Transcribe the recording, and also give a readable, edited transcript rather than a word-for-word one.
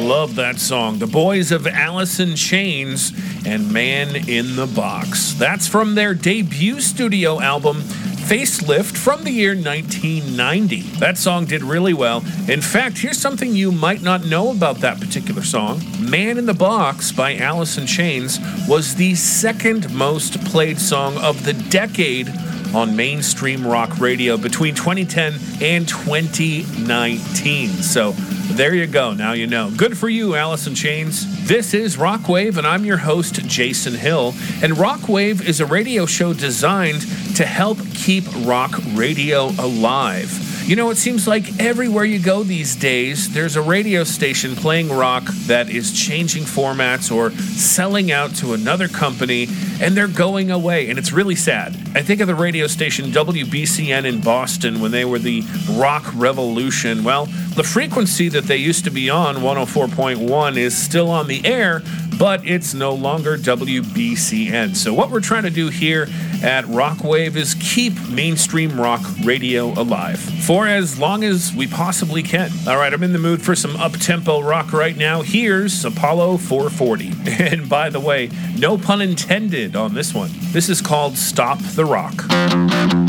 Love that song. The Boys of Alice in Chains and Man in the Box. That's from their debut studio album, Facelift, from the year 1990. That song did really well. In fact, here's something you might not know about that particular song. Man in the Box by Alice in Chains was the second most played song of the decade on mainstream rock radio between 2010 and 2019. So there you go. Now you know. Good for you, Alice in Chains. This is Rockwave, and I'm your host, Jason Hill. And Rockwave is a radio show designed to help keep rock radio alive. You know, it seems like everywhere you go these days, there's a radio station playing rock that is changing formats or selling out to another company, and they're going away, and it's really sad. I think of the radio station WBCN in Boston when they were the rock revolution. Well, the frequency that they used to be on, 104.1, is still on the air, but it's no longer WBCN. So what we're trying to do here at Rockwave is keep mainstream rock radio alive for as long as we possibly can. All right, I'm in the mood for some up-tempo rock right now. Here's Apollo 440. And by the way, no pun intended on this one. This is called Stop the Rock.